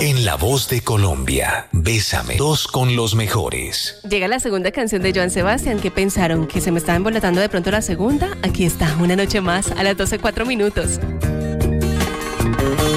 En La Voz de Colombia, Bésame, 2 con los mejores. Llega la segunda canción de Joan Sebastián. ¿Qué pensaron? ¿Que se me estaba embolatando de pronto la segunda? Aquí está, Una noche más, a las 12:04.